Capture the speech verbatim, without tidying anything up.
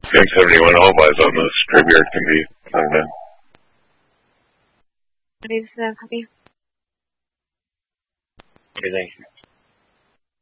ten seventy-one, all eyes on this. Graveyard can be turned in. Ready to copy. Okay, thank you.